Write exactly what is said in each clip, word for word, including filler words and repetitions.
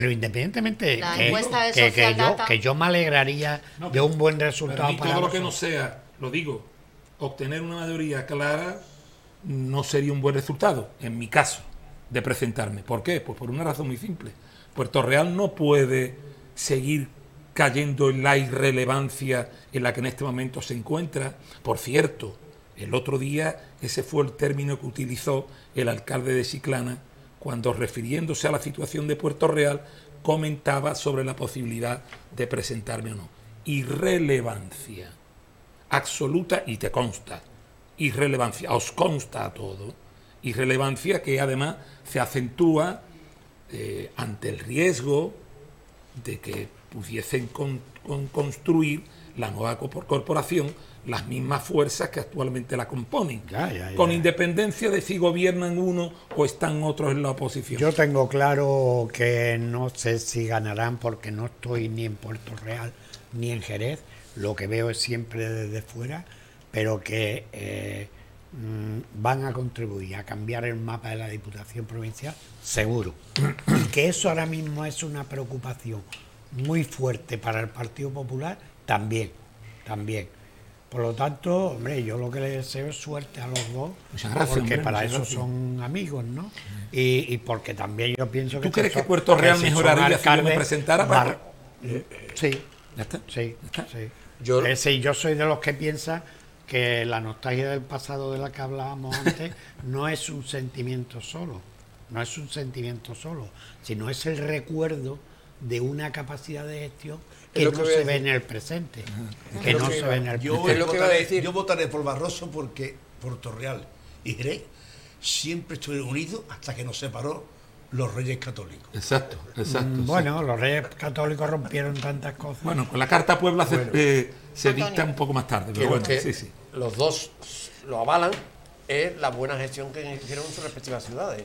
Pero independientemente La que, encuesta de que, que Social yo, Data. que yo me alegraría No, de un buen resultado Para mí para todo lo que no vosotros. sea, lo digo, obtener una mayoría clara no sería un buen resultado, en mi caso, de presentarme. ¿Por qué? Pues por una razón muy simple. Puerto Real no puede seguir cayendo en la irrelevancia en la que en este momento se encuentra. Por cierto, el otro día ese fue el término que utilizó el alcalde de Chiclana cuando, refiriéndose a la situación de Puerto Real, comentaba sobre la posibilidad de presentarme o no. Irrelevancia absoluta, y te consta, irrelevancia, os consta a todo, irrelevancia que además se acentúa eh, ante el riesgo de que pudiesen con, con construir la nueva corporación las mismas fuerzas que actualmente la componen, Ya, ya, ya. con independencia de si gobiernan uno o están otros en la oposición. Yo tengo claro que no sé si ganarán porque no estoy ni en Puerto Real ni en Jerez, lo que veo es siempre desde fuera, pero que eh, mm, van a contribuir a cambiar el mapa de la Diputación Provincial, seguro. Y que eso ahora mismo es una preocupación muy fuerte para el Partido Popular, también, también. Por lo tanto, hombre, yo lo que les deseo es suerte a los dos, Muchas gracias, porque hombre, para muchas eso gracias. son amigos, ¿no? Y, y porque también yo pienso que... ¿Tú crees si que son- Puerto Real si son mejoraría si yo me alcaldes, presentara, va- Paco? Sí, ¿Ya está? sí, ¿Ya está? sí. Yo- Eh, sí, yo soy de los que piensa que la nostalgia del pasado de la que hablábamos antes no es un sentimiento solo, no es un sentimiento solo, sino es el recuerdo de una capacidad de gestión que Es lo no que voy a se ve decir. en el presente, que Es lo no que se iba- ve en el Yo, presente. Es lo que iba a votaré, decir. yo votaré por Barroso porque Puerto Real y Jerez siempre estuvieron unidos hasta que nos separó los Reyes Católicos. Exacto, exacto. Mm, sí. Bueno, los reyes católicos rompieron tantas cosas. Bueno, con la Carta Puebla se, Bueno. eh, se Antonio. dicta un poco más tarde, que pero lo bueno, que sí, sí. los dos lo avalan es la buena gestión que hicieron en sus respectivas ciudades.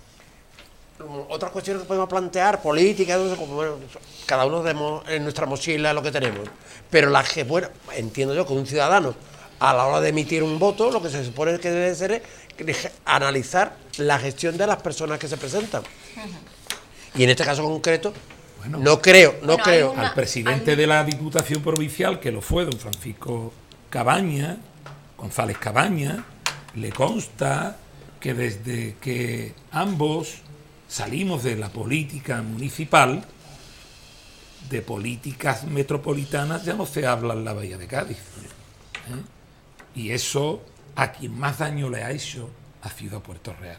Otras cuestiones que podemos plantear, políticas, no sé, como, bueno, cada uno tenemos en nuestra mochila lo que tenemos. Pero la que, bueno, entiendo yo que un ciudadano, a la hora de emitir un voto, lo que se supone que debe ser es analizar la gestión de las personas que se presentan. Y en este caso concreto, Bueno. no creo, no Bueno, hay creo. una- Al presidente hay- de la Diputación Provincial, que lo fue don Francisco Cabaña, González Cabaña, le consta que desde que ambos salimos de la política municipal, de políticas metropolitanas ya no se habla en la Bahía de Cádiz. ¿eh? Y eso a quien más daño le ha hecho ha sido a Puerto Real.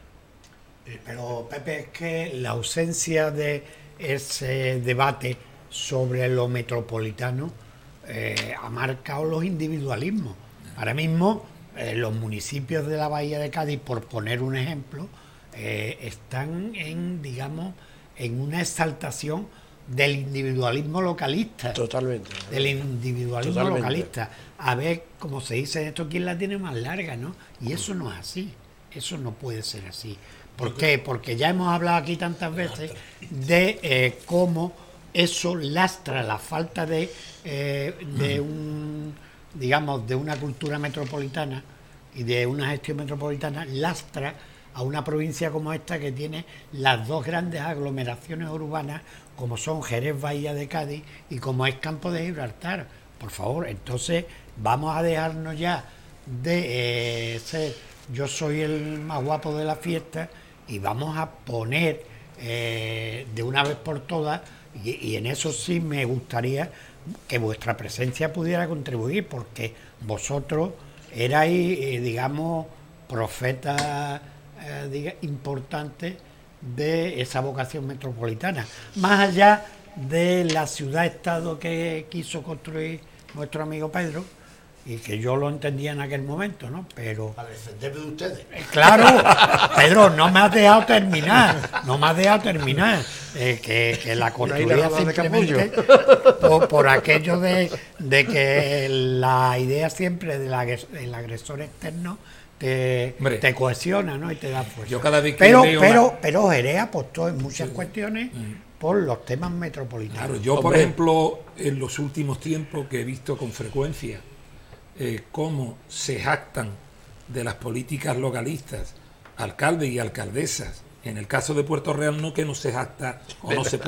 Pero, Pepe, es que la ausencia de ese debate sobre lo metropolitano eh, ha marcado los individualismos. Ahora mismo, eh, los municipios de la Bahía de Cádiz, por poner un ejemplo, eh, están en, digamos, en una exaltación del individualismo localista. Totalmente. Del individualismo Totalmente. localista. A ver, como se dice esto, quién la tiene más larga, ¿no? Y eso no es así. Eso no puede ser así. ¿Por qué? Porque ya hemos hablado aquí tantas veces de eh, cómo eso lastra la falta de, eh, de un, digamos, de una cultura metropolitana y de una gestión metropolitana, lastra a una provincia como esta que tiene las dos grandes aglomeraciones urbanas como son Jerez, Bahía de Cádiz y como es Campo de Gibraltar. Por favor, entonces vamos a dejarnos ya de eh, ser yo soy el más guapo de la fiesta y vamos a poner eh, de una vez por todas, y, y en eso sí me gustaría que vuestra presencia pudiera contribuir, porque vosotros erais, eh, digamos, profetas eh, diga, importantes de esa vocación metropolitana, más allá de la ciudad-estado que quiso construir nuestro amigo Pedro, y que yo lo entendía en aquel momento, ¿no? Pero... Para defenderme de ustedes. Eh, Claro, Pedro, no me has dejado terminar, no me has dejado terminar, eh, que, que la construía la roda de simplemente por, por aquello de, de que la idea siempre del agres- del agresor externo te, Hombre, te cohesiona, ¿no? Y te da fuerza. yo cada vez que pero, leo pero, la- pero Jerez apostó en muchas cuestiones por los temas metropolitanos. Claro, yo por Hombre. ejemplo, en los últimos tiempos que he visto con frecuencia eh, cómo se jactan de las políticas localistas alcaldes y alcaldesas, en el caso de Puerto Real no que no se jacta o no se puede